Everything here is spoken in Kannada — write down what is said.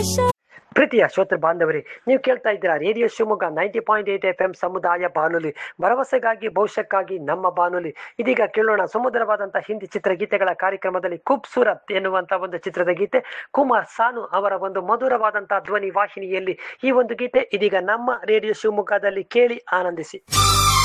ಪ್ರೀತಿಯ ಶ್ರೋತೃ ಬಾಂಧವರೇ, ನೀವು ಕೇಳ್ತಾ ಇದ್ದೀರಾ ರೇಡಿಯೋ ಶಿವಮೊಗ್ಗ 90.8 FM ಸಮುದಾಯ ಬಾನುಲಿ, ಭರವಸೆಗಾಗಿ ಭವಿಷ್ಯಕ್ಕಾಗಿ ನಮ್ಮ ಬಾನುಲಿ. ಇದೀಗ ಕೇಳೋಣ ಸುಮಧುರವಾದಂತಹ ಹಿಂದಿ ಚಿತ್ರಗೀತೆಗಳ ಕಾರ್ಯಕ್ರಮದಲ್ಲಿ ಖೂಬ್ಸೂರತ್ ಎನ್ನುವಂತಹ ಒಂದು ಚಿತ್ರದ ಗೀತೆ. ಕುಮಾರ್ ಸಾನು ಅವರ ಒಂದು ಮಧುರವಾದಂತಹ ಧ್ವನಿ ವಾಹಿನಿಯಲ್ಲಿ ಈ ಒಂದು ಗೀತೆ ಇದೀಗ ನಮ್ಮ ರೇಡಿಯೋ ಶಿವಮೊಗ್ಗದಲ್ಲಿ ಕೇಳಿ ಆನಂದಿಸಿ.